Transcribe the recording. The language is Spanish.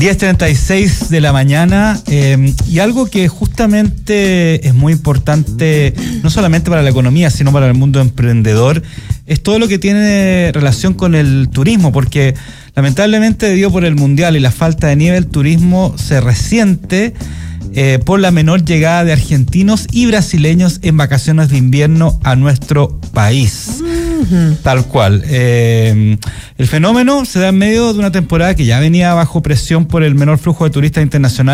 10:36 de la mañana, y algo que justamente es muy importante, no solamente para la economía, sino para el mundo emprendedor, es todo lo que tiene relación con el turismo, porque lamentablemente debido por el Mundial y la falta de nieve, el turismo se resiente por la menor llegada de argentinos y brasileños en vacaciones de invierno a nuestro país. Tal cual. El fenómeno se da en medio de una temporada que ya venía bajo presión por el menor flujo de turistas internacionales